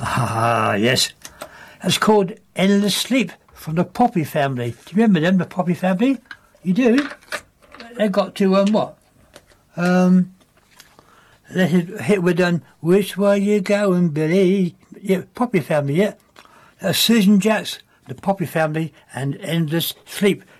Ah, yes. That's called Endless Sleep from the Poppy Family. Do you remember them, the Poppy Family? You do? They got to, Let it hit with Which Way You Going, Billy? Yeah, Poppy Family, yeah. Susan Jacks, the Poppy Family, and Endless Sleep.